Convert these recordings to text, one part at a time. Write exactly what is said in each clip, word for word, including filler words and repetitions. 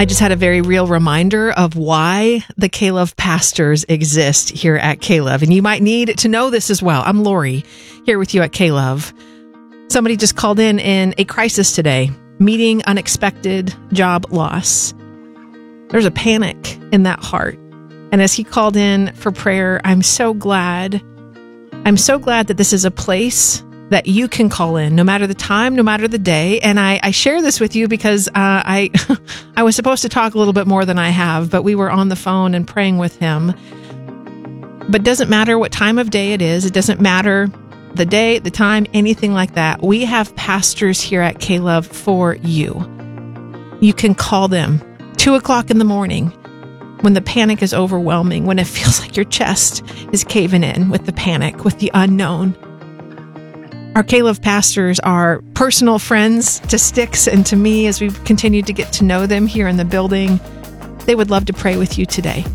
I just had a very real reminder of why the K-Love pastors exist here at K-Love. And you might need to know this as well. I'm Lori, here with you at K-Love. Somebody just called in in a crisis today, meeting unexpected job loss. There's a panic in that heart. And as he called in for prayer, I'm so glad. I'm so glad that this is a place that you can call in, no matter the time, no matter the day. And I, I share this with you because uh, I I was supposed to talk a little bit more than I have, but we were on the phone and praying with him. But it doesn't matter what time of day it is. It doesn't matter the day, the time, anything like that. We have pastors here at K-Love for you. You can call them two o'clock in the morning when the panic is overwhelming, when it feels like your chest is caving in with the panic, with the unknown. Our K-Love pastors are personal friends to Sticks and to me as we've continued to get to know them here in the building. They would love to pray with you today.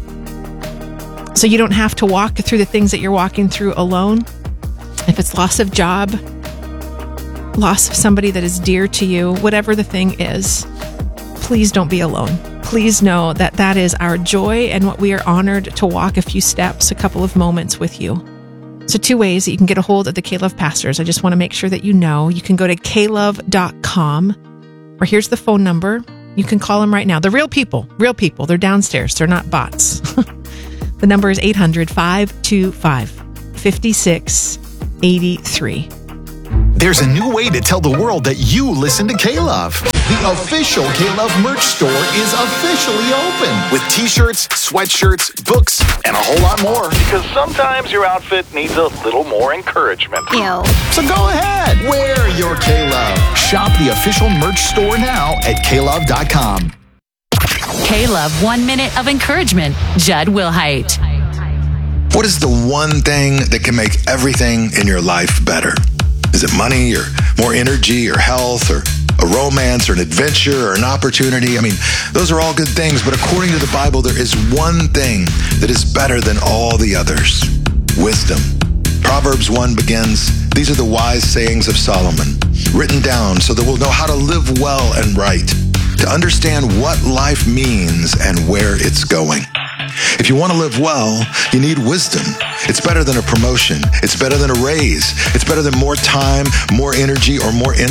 So you don't have to walk through the things that you're walking through alone. If it's loss of job, loss of somebody that is dear to you, whatever the thing is, please don't be alone. Please know that that is our joy and what we are honored to walk a few steps, a couple of moments with you. So two ways that you can get a hold of the K-Love pastors. I just want to make sure that you know. You can go to k love dot com, or here's the phone number. You can call them right now. They're real people, real people. They're downstairs. They're not bots. The number is eight hundred, five two five, five six eight three. There's a new way to tell the world that you listen to K-Love. The official K-Love merch store is officially open with t-shirts, sweatshirts, books, and a whole lot more. Because sometimes your outfit needs a little more encouragement. Ew. So go ahead, wear your K-Love. Shop the official merch store now at k love dot com. K-Love One Minute of Encouragement. Judd Wilhite. What is the one thing that can make everything in your life better? Is it money or more energy or health or a romance or an adventure or an opportunity? I mean, those are all good things, but according to the Bible, there is one thing that is better than all the others: wisdom. Proverbs one begins, "These are the wise sayings of Solomon, written down so that we'll know how to live well and right, to understand what life means and where it's going." If you want to live well, you need wisdom. It's better than a promotion. It's better than a raise. It's better than more time, more energy, or more